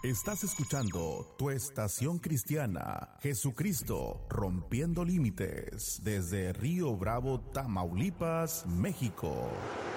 Estás escuchando tu estación cristiana, Jesucristo rompiendo límites, desde Río Bravo, Tamaulipas, México.